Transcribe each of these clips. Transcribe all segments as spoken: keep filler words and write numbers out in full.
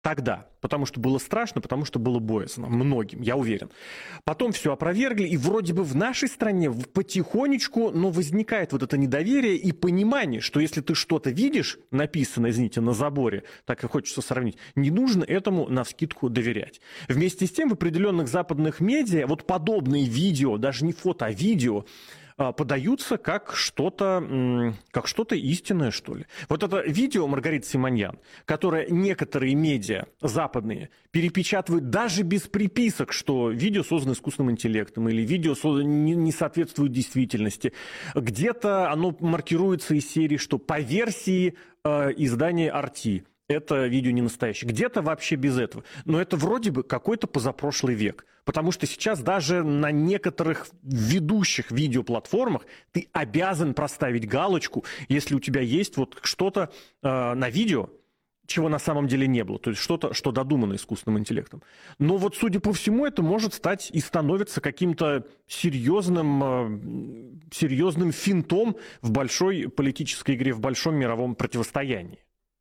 Тогда. Потому что было страшно, потому что было боязно. Многим, я уверен. Потом все опровергли, и вроде бы в нашей стране потихонечку, но возникает вот это недоверие и понимание, что если ты что-то видишь, написано, извините, на заборе, так и хочется сравнить, не нужно этому навскидку доверять. Вместе с тем в определенных западных медиа вот подобные видео, даже не фото, а видео, подаются как что-то, как что-то истинное, что ли. Вот это видео Маргариты Симоньян, которое некоторые медиа западные перепечатывают даже без приписок, что видео создано искусственным интеллектом или видео не соответствует действительности. Где-то оно маркируется из серии, что по версии э, издания Арти. Это видео не настоящее. Где-то вообще без этого. Но это вроде бы какой-то позапрошлый век. Потому что сейчас даже на некоторых ведущих видеоплатформах ты обязан проставить галочку, если у тебя есть вот что-то э, на видео, чего на самом деле не было. То есть что-то, что додумано искусственным интеллектом. Но вот, судя по всему, это может стать и становится каким-то серьезным, э, серьезным финтом в большой политической игре, в большом мировом противостоянии.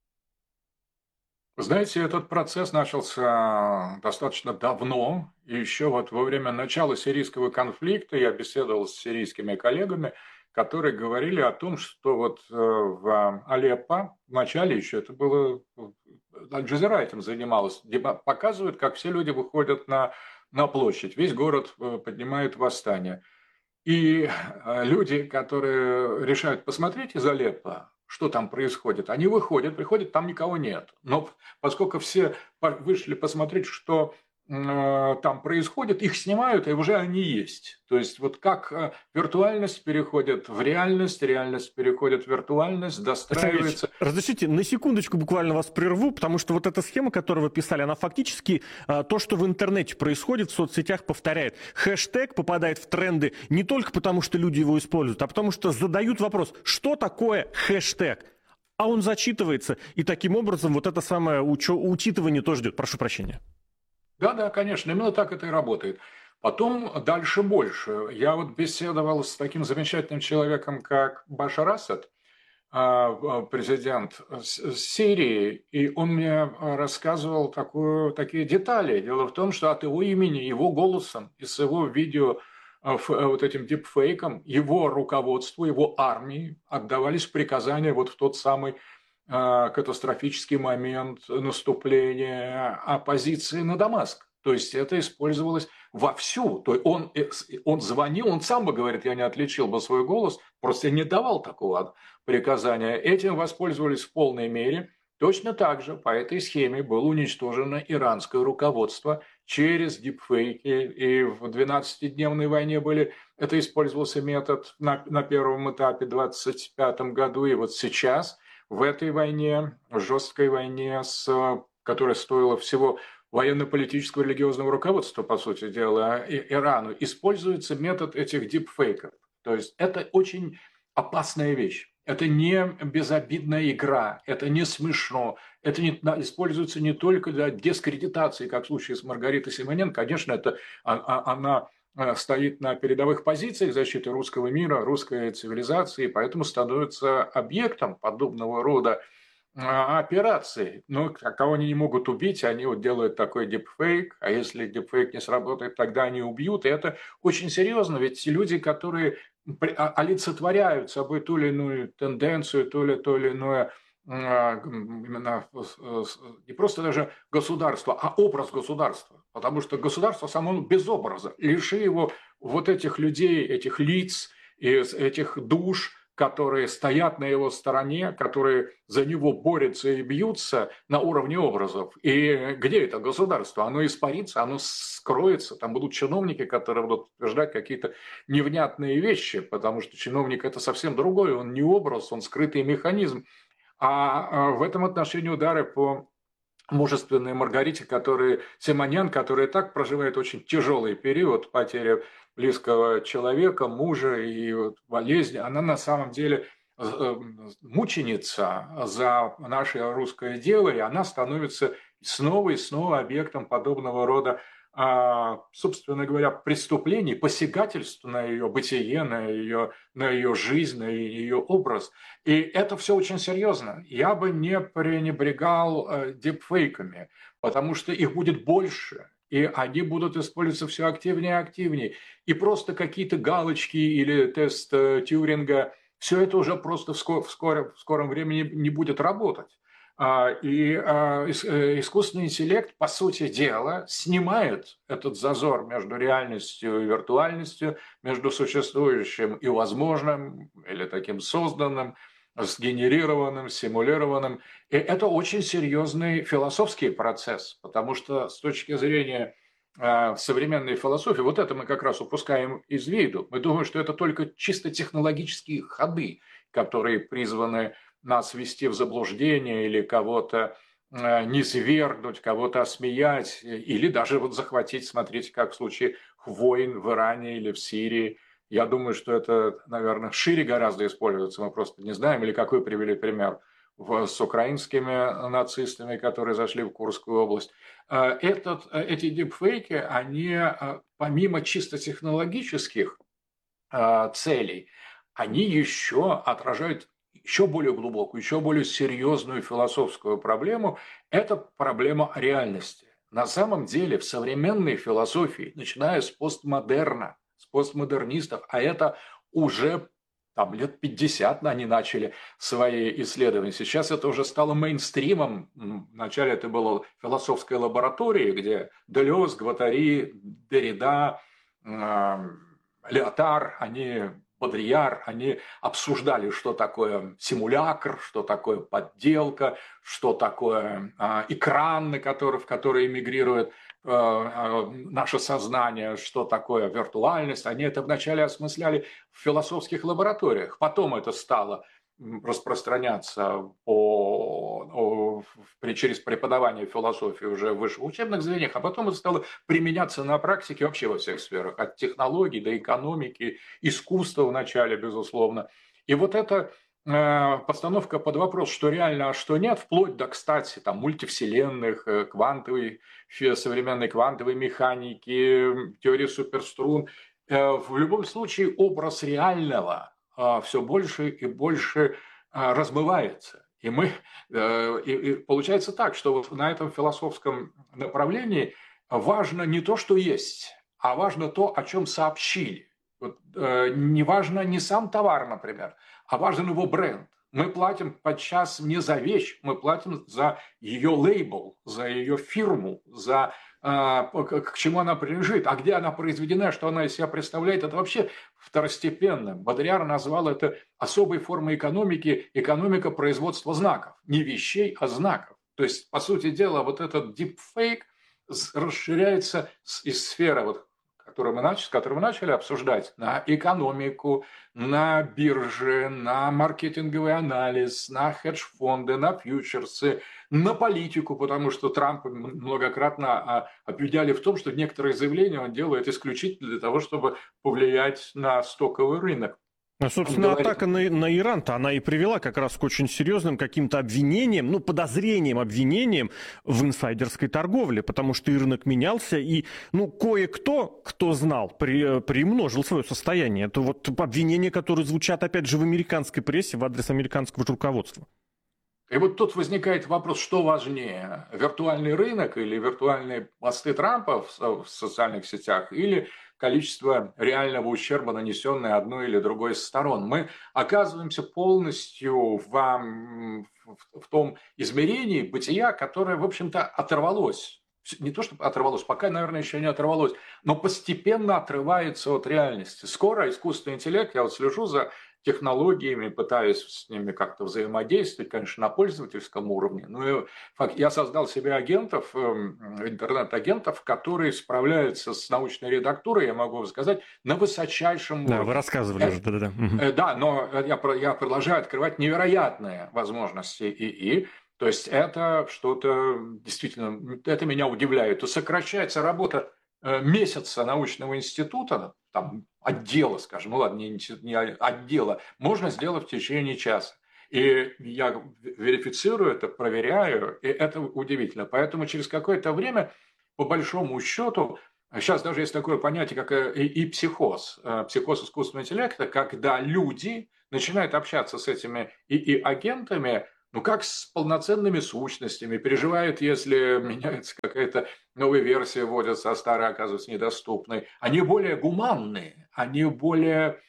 Знаете, этот процесс начался достаточно давно, и еще вот во время начала сирийского конфликта я беседовал с сирийскими коллегами, которые говорили о том, что вот в Алеппо, в начале еще это было, Аль-Джазира этим занималась, показывают, как все люди выходят на, на площадь, весь город поднимает восстание. И люди, которые решают посмотреть из Алеппо, что там происходит, они выходят, приходят, там никого нет. Но поскольку все вышли посмотреть, что э, там происходит, их снимают, и уже они есть. То есть вот как э, виртуальность переходит в реальность, реальность переходит в виртуальность, достраивается. Разрешите, на секундочку буквально вас прерву, потому что вот эта схема, которую вы писали, она фактически э, то, что в интернете происходит, в соцсетях повторяет. Хэштег попадает в тренды не только потому, что люди его используют, а потому что задают вопрос, что такое хэштег? А он зачитывается, и таким образом вот это самое учё- учитывание тоже идет. Прошу прощения. Да-да, конечно, именно так это и работает. Потом дальше больше. Я вот беседовал с таким замечательным человеком, как Башар Асад, президент Сирии, и он мне рассказывал такую, такие детали. Дело в том, что от его имени, его голосом и с его видео, вот этим дипфейком, его руководству, его армии отдавались приказания вот в тот самый катастрофический момент наступления оппозиции на Дамаск. То есть это использовалось вовсю. То есть он, он звонил, он сам бы говорит, я не отличил бы свой голос, просто не давал такого приказания. Этим воспользовались в полной мере. Точно так же по этой схеме было уничтожено иранское руководство через дипфейки. И в двенадцатидневной войне были, это использовался метод на, на первом этапе в двадцать пятом году. И вот сейчас в этой войне, жесткой войне, с, которая стоила всего военно-политического религиозного руководства, по сути дела, Ирану, используется метод этих дипфейков. То есть это очень опасная вещь. Это не безобидная игра, это не смешно, это не, используется не только для дискредитации, как в случае с Маргаритой Симоньян. Конечно, это, она стоит на передовых позициях защиты русского мира, русской цивилизации, поэтому становится объектом подобного рода операции. Но кого они не могут убить, они вот делают такой дипфейк, а если дипфейк не сработает, тогда они убьют. И это очень серьезно, ведь люди, которые олицетворяют собой ту или иную тенденцию, то ли, то или иное именно не просто даже государство, а образ государства. Потому что государство само без образа. Лиши его вот этих людей, этих лиц, этих душ, которые стоят на его стороне, которые за него борются и бьются на уровне образов. И где это государство? Оно испарится, оно скроется. Там будут чиновники, которые будут утверждать какие-то невнятные вещи, потому что чиновник – это совсем другой. Он не образ, он скрытый механизм. А в этом отношении удары по мужественной Маргарите, который, Симоньян, которая так проживает очень тяжелый период потери близкого человека, мужа и вот болезни, она на самом деле мученица за наше русское дело, и она становится снова и снова объектом подобного рода собственно говоря, преступлений, посягательств на ее бытие, на ее, на ее жизнь, на ее образ. И это все очень серьезно. Я бы не пренебрегал дипфейками, потому что их будет больше, и они будут использоваться все активнее и активнее. И просто какие-то галочки или тест Тьюринга, все это уже просто в, скор, в, скором, в скором времени не будет работать. И искусственный интеллект, по сути дела, снимает этот зазор между реальностью и виртуальностью, между существующим и возможным, или таким созданным, сгенерированным, симулированным. И это очень серьезный философский процесс, потому что с точки зрения современной философии, вот это мы как раз упускаем из виду. Мы думаем, что это только чисто технологические ходы, которые призваны нас ввести в заблуждение или кого-то низвергнуть, кого-то осмеять, или даже вот захватить, смотрите, как в случае войн в Иране или в Сирии. Я думаю, что это, наверное, шире гораздо используется, мы просто не знаем, или как вы привели пример с украинскими нацистами, которые зашли в Курскую область. Этот, эти дипфейки, они помимо чисто технологических целей, они еще отражают еще более глубокую, еще более серьезную философскую проблему – это проблема реальности. На самом деле в современной философии, начиная с постмодерна, с постмодернистов, а это уже там, лет пятьдесят они начали свои исследования. Сейчас это уже стало мейнстримом. Вначале это было философской лабораторией, где Делез, Гваттари, Деррида, Леотар, они... Бодрияр, они обсуждали, что такое симулякр, что такое подделка, что такое э, экран, на который, в который эмигрирует э, э, наше сознание, что такое виртуальность. Они это вначале осмысляли в философских лабораториях. Потом это стало распространяться по, о, через преподавание философии уже в высших учебных заведениях, а потом это стало применяться на практике вообще во всех сферах, от технологий до экономики, искусства вначале, безусловно. И вот эта э, постановка под вопрос, что реально, а что нет, вплоть до, кстати, там, мультивселенных, квантовой, современной квантовой механики, теории суперструн, э, в любом случае образ реального все больше и больше размывается. И, мы, и, и получается так, что вот на этом философском направлении важно не то, что есть, а важно то, о чем сообщили. Вот, не важно не сам товар, например, а важен его бренд. Мы платим подчас не за вещь, мы платим за ее лейбл, за ее фирму, за к чему она принадлежит, а где она произведена, что она из себя представляет, это вообще второстепенно. Бодрияр назвал это особой формой экономики, экономика производства знаков. Не вещей, а знаков. То есть, по сути дела, вот этот дипфейк расширяется из сферы, вот, которую мы начали, с которой мы начали обсуждать, на экономику, на биржи, на маркетинговый анализ, на хедж-фонды, на фьючерсы, на политику, потому что Трамп многократно обвиняли в том, что некоторые заявления он делает исключительно для того, чтобы повлиять на стоковый рынок. А, собственно, атака на, на Иран-то, она и привела как раз к очень серьезным каким-то обвинениям, ну, подозрениям, обвинениям в инсайдерской торговле, потому что и рынок менялся, и, ну, кое-кто, кто знал, при, приумножил свое состояние. Это вот обвинения, которые звучат, опять же, в американской прессе, в адрес американского руководства. И вот тут возникает вопрос, что важнее, виртуальный рынок или виртуальные посты Трампа в, в социальных сетях, или количество реального ущерба, нанесенное одной или другой из сторон. Мы оказываемся полностью в, в, в том измерении бытия, которое, в общем-то, оторвалось. Не то, чтобы оторвалось, пока, наверное, еще не оторвалось, но постепенно отрывается от реальности. Скоро искусственный интеллект, я вот слежу за технологиями, пытаюсь с ними как-то взаимодействовать, конечно, на пользовательском уровне. Но я создал себе агентов, интернет-агентов, которые справляются с научной редактурой, я могу сказать, на высочайшем уровне. Да, вы рассказывали уже, да-да-да. Да, но я, я продолжаю открывать невероятные возможности ИИ. То есть это что-то действительно, это меня удивляет. То сокращается работа месяца научного института, там, отдела, скажем, ну ладно, не, не отдела, можно сделать в течение часа. И я верифицирую это, проверяю, и это удивительно. Поэтому через какое-то время, по большому счету, Сейчас даже есть такое понятие, как э, и, и психоз, э, психоз искусственного интеллекта, когда люди начинают общаться с этими и, и агентами, ну, как с полноценными сущностями, переживают, если меняется какая-то новая версия, вводится, а старая оказывается недоступной. Они более гуманные, они более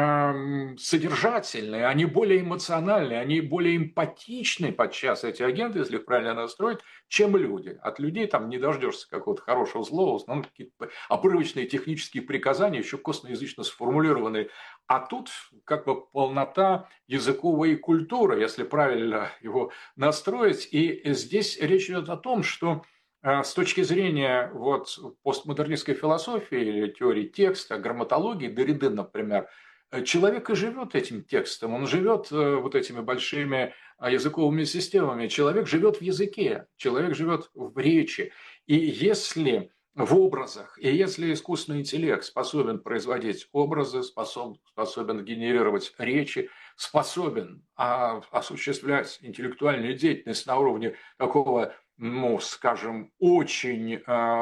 эм, содержательные, они более эмоциональные, они более эмпатичны подчас, эти агенты, если их правильно настроить, чем люди. От людей там не дождешься какого-то хорошего слова, в основном какие-то обрывочные технические приказания, еще косноязычно сформулированные. А тут как бы полнота языковой культуры, если правильно его настроить. И здесь речь идет о том, что э, с точки зрения вот, постмодернистской философии или теории текста, грамматологии, Дерриды, например, э, человек и живет этим текстом, он живет э, вот этими большими а, языковыми системами. Человек живет в языке, человек живет в речи. И если в образах, и если искусственный интеллект способен производить образы, способ, способен генерировать речи, способен а, осуществлять интеллектуальную деятельность на уровне такого, ну, скажем, очень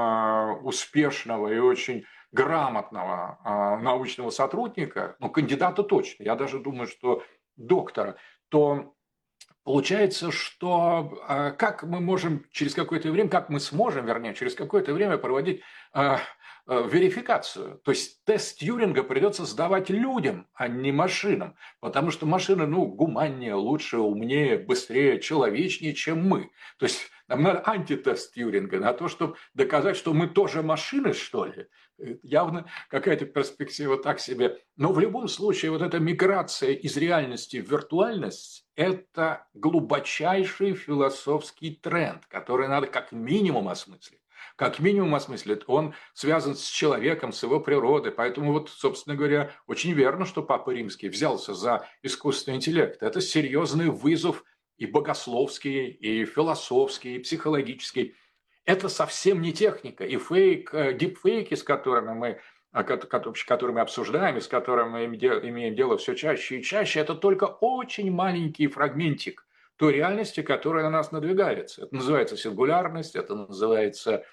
а, успешного и очень грамотного а, научного сотрудника, ну, кандидата точно, я даже думаю, что доктора, то получается, что э, как мы можем через какое-то время, как мы сможем, вернее, через какое-то время проводить э, э, верификацию. То есть тест Тьюринга придется сдавать людям, а не машинам. Потому что машины, ну, гуманнее, лучше, умнее, быстрее, человечнее, чем мы. То есть нам надо антитест Тьюринга на то, чтобы доказать, что мы тоже машины, что ли. Явно какая-то перспектива так себе. Но в любом случае вот эта миграция из реальности в виртуальность – это глубочайший философский тренд, который надо как минимум осмыслить. Как минимум осмыслить. Он связан с человеком, с его природой. Поэтому вот, собственно говоря, очень верно, что Папа Римский взялся за искусственный интеллект. Это серьезный вызов и богословский, и философский, и психологический. Это совсем не техника. И фейк, дипфейки, с которыми мы, которые мы обсуждаем, и с которыми мы имеем дело все чаще и чаще, это только очень маленький фрагментик той реальности, которая на нас надвигается. Это называется сингулярность, это называется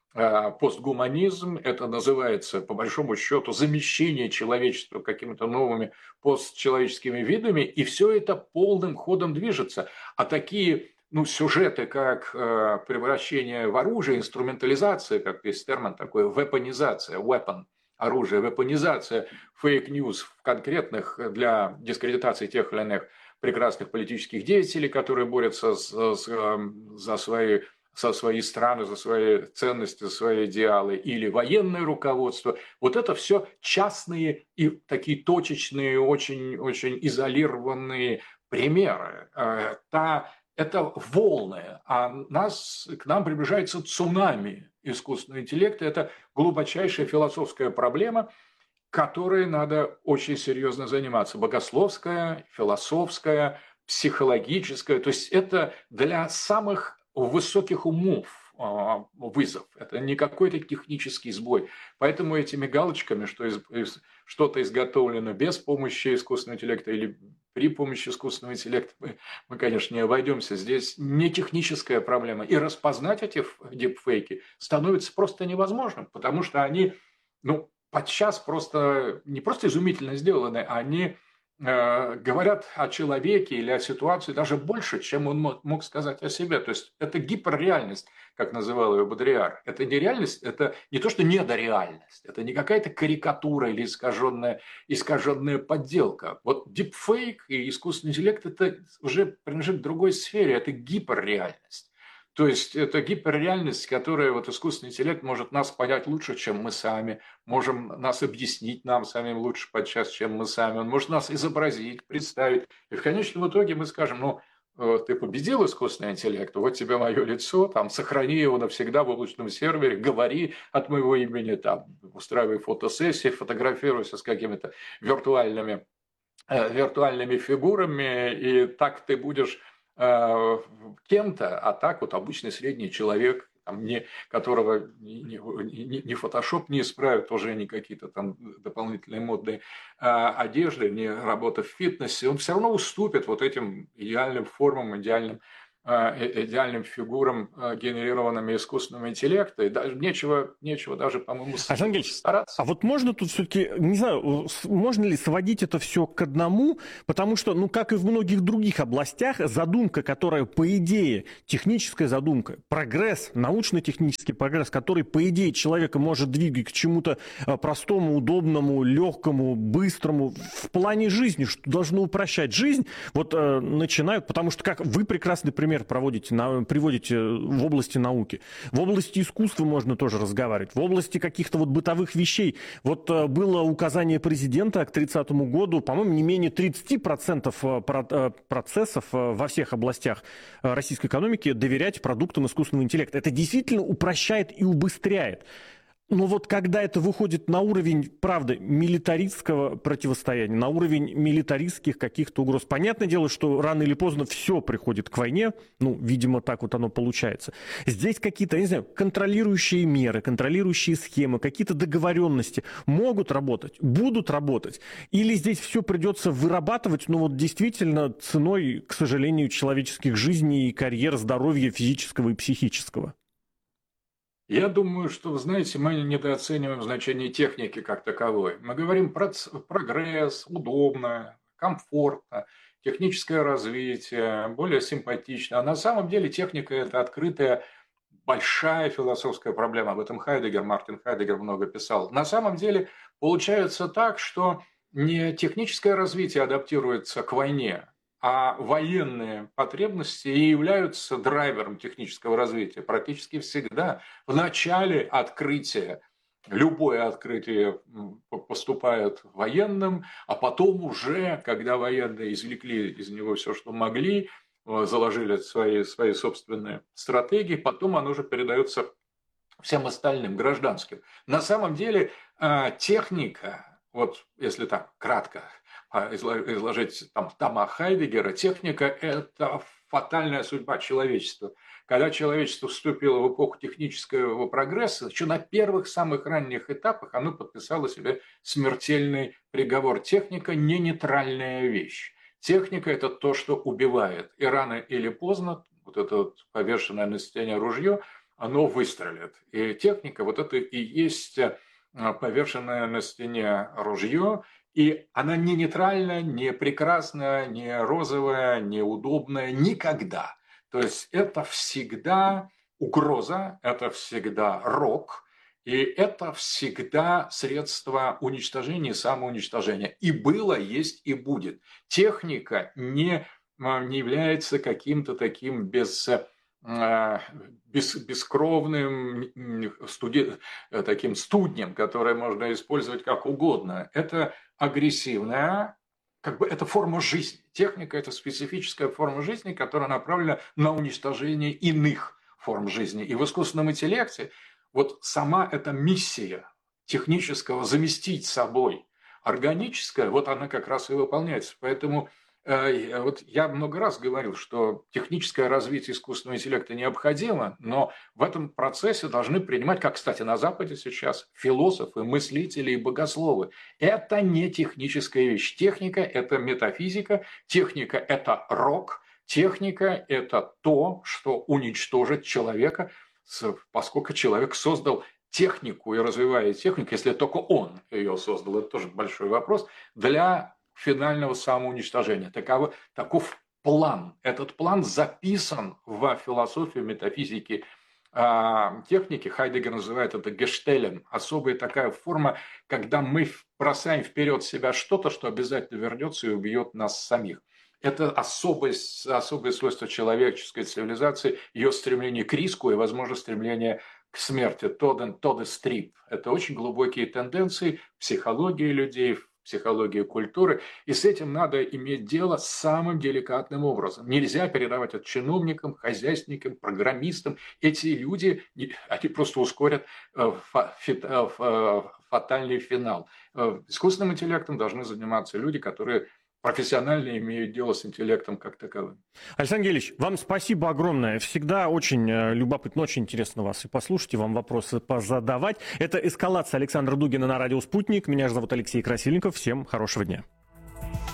постгуманизм, это называется, по большому счету, замещение человечества какими-то новыми постчеловеческими видами, и все это полным ходом движется. А такие ну, сюжеты, как э, превращение в оружие, инструментализация, как есть термин такой, вепонизация, weapon, оружие, вепонизация, фейк-ньюс в конкретных для дискредитации тех или иных прекрасных политических деятелей, которые борются с, с, за свои, за свои страны, за свои ценности, за свои идеалы, или военное руководство. Вот это все частные и такие точечные, очень, очень изолированные примеры. Та Это волны, а нас, к нам приближается цунами искусственного интеллекта. Это глубочайшая философская проблема, которой надо очень серьезно заниматься. Богословская, философская, психологическая. То есть это для самых высоких умов вызов. Это не какой-то технический сбой. Поэтому этими галочками, что из, из, что-то изготовлено без помощи искусственного интеллекта или при помощи искусственного интеллекта, мы, мы, конечно, не обойдемся. Здесь не техническая проблема. И распознать эти дипфейки становится просто невозможным, потому что они, ну, подчас просто, не просто изумительно сделаны, они э, говорят о человеке или о ситуации даже больше, чем он мог, мог сказать о себе. То есть это гиперреальность, как называл ее Бодрияр. Это не реальность, это не то, что недореальность, это не какая-то карикатура или искаженная, искаженная подделка. Вот дипфейк и искусственный интеллект – это уже принадлежит к другой сфере, это гиперреальность. То есть это гиперреальность, которая вот искусственный интеллект может нас понять лучше, чем мы сами, можем нас объяснить нам самим лучше подчас, чем мы сами, он может нас изобразить, представить. И в конечном итоге мы скажем, ну, ты победил искусственный интеллект, вот тебе мое лицо, там, сохрани его навсегда в облачном сервере, говори от моего имени, там, устраивай фотосессии, фотографируйся с какими-то виртуальными, э, виртуальными фигурами, и так ты будешь кем-то, а так вот обычный средний человек, там, не, которого ни, ни, ни фотошоп не исправит, уже не какие-то там дополнительные модные а, одежды, не работа в фитнесе, он все равно уступит вот этим идеальным формам, идеальным идеальным фигурам, генерированным искусственным интеллектом. И даже нечего, нечего даже, по-моему, стараться. А вот можно тут все-таки, не знаю, можно ли сводить это все к одному? Потому что, ну, как и в многих других областях, задумка, которая, по идее, техническая задумка, прогресс, научно-технический прогресс, который, по идее, человека может двигать к чему-то простому, удобному, легкому, быстрому, в плане жизни, что должно упрощать жизнь, вот э, начинают, потому что, как вы прекрасный пример проводите, на, приводите в области науки. В области искусства можно тоже разговаривать. В области каких-то вот бытовых вещей. Вот э, было указание президента к тридцатому году, по-моему, не менее тридцать процентов процессов во всех областях российской экономики доверять продуктам искусственного интеллекта. Это действительно упрощает и убыстряет. Но вот когда это выходит на уровень, правда, милитаристского противостояния, на уровень милитаристских каких-то угроз, понятное дело, что рано или поздно все приходит к войне, ну, видимо, так вот оно получается. Здесь какие-то, я не знаю, контролирующие меры, контролирующие схемы, какие-то договоренности могут работать, будут работать, или здесь все придется вырабатывать, ну, вот действительно ценой, к сожалению, человеческих жизней и карьер, здоровья физического и психического? Я думаю, что, вы знаете, мы недооцениваем значение техники как таковой. Мы говорим про прогресс, удобно, комфортно, техническое развитие, более симпатично. А на самом деле техника – это открытая, большая философская проблема. Об этом Хайдеггер, Мартин Хайдеггер много писал. На самом деле получается так, что не техническое развитие адаптируется к войне, а военные потребности и являются драйвером технического развития практически всегда. В начале открытия, любое открытие поступает военным, а потом уже, когда военные извлекли из него все, что могли, заложили свои, свои собственные стратегии, потом оно уже передается всем остальным, гражданским. На самом деле техника, вот если так кратко изложить там тома Хайдеггера, техника – это фатальная судьба человечества. Когда человечество вступило в эпоху технического прогресса, еще на первых самых ранних этапах оно подписало себе смертельный приговор. Техника не нейтральная вещь. Техника – это то, что убивает. И рано или поздно вот это вот повешенное на стене ружье, оно выстрелит. И техника – вот это и есть повешенное на стене ружье. И она не нейтральная, не прекрасная, не розовая, не удобная никогда. То есть это всегда угроза, это всегда рок, и это всегда средство уничтожения и самоуничтожения. И было, есть и будет. Техника не, не является каким-то таким без... Бес, бескровным студи, таким студнем, которое можно использовать как угодно. Это агрессивная, как бы это форма жизни. Техника – это специфическая форма жизни, которая направлена на уничтожение иных форм жизни. И в искусственном интеллекте вот сама эта миссия технического заместить собой органическое, вот она как раз и выполняется. Поэтому вот я много раз говорил, что техническое развитие искусственного интеллекта необходимо, но в этом процессе должны принимать, как, кстати, на Западе сейчас, философы, мыслители и богословы. Это не техническая вещь. Техника – это метафизика, техника – это рок, техника – это то, что уничтожит человека, поскольку человек создал технику и развивает технику, если только он ее создал, это тоже большой вопрос, для финального самоуничтожения. Таков, таков план. Этот план записан в философии, метафизике, э, техники. Хайдеггер называет это гештелем. Особая такая форма, когда мы бросаем вперед себя что-то, что обязательно вернется и убьет нас самих. Это особое, особое свойство человеческой цивилизации, ее стремление к риску и, возможно, стремление к смерти. Тоден, тодестрип. Это очень глубокие тенденции в психологии людей, в психологии культуры, и с этим надо иметь дело самым деликатным образом. Нельзя передавать это чиновникам, хозяйственникам, программистам. Эти люди, они просто ускорят фатальный финал. Искусственным интеллектом должны заниматься люди, которые профессионально имеют дело с интеллектом как таковым. Александр Гельевич, вам спасибо огромное. Всегда очень любопытно, очень интересно вас и послушать, и вам вопросы позадавать. Это «Эскалация» Александра Дугина на радио «Спутник». Меня же зовут Алексей Красильников. Всем хорошего дня.